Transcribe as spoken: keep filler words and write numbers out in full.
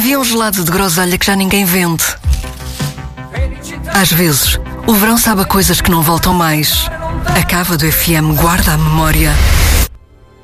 Havia um gelado de groselha que já ninguém vende. Às vezes, o verão sabe a coisas que não voltam mais. A cava do F M guarda a memória.